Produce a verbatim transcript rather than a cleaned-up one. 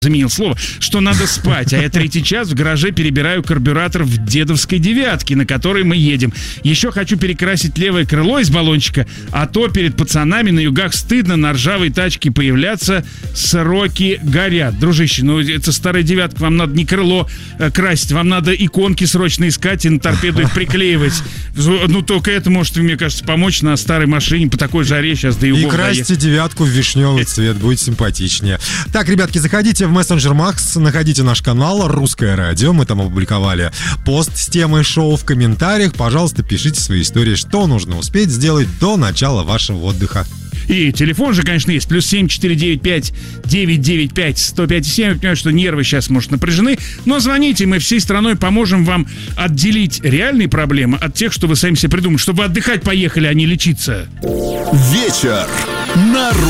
заменил слово, что надо спать, а я третий час в гараже перебираю карбюратор в дедовской девятке, на которой мы едем. Еще хочу перекрасить левое крыло из баллончика, а то перед пацанами на югах стыдно на ржавой тачке появляться, сроки горят. Дружище, ну это старая девятка, вам надо не крыло э, красить, вам надо иконки срочно искать и на торпеду их приклеивать. Ну только это может, мне кажется, помочь на старой машине по такой жаре сейчас до югов. И красьте девятку в вишневый цвет, будет симпатичнее. Так, ребятки, заходите в мессенджер Макс, находите наш канал «Русское радио». Мы там опубликовали пост с темой шоу. В комментариях, пожалуйста, пишите свои истории, что нужно успеть сделать до начала вашего отдыха. И телефон же, конечно, есть. Плюс семь четыре девять пять девять девять пять сто пять семь. Я понимаю, что нервы сейчас, может, напряжены. Но звоните, мы всей страной поможем вам отделить реальные проблемы от тех, что вы сами себе придумали. Чтобы вы отдыхать поехали, а не лечиться. Вечер на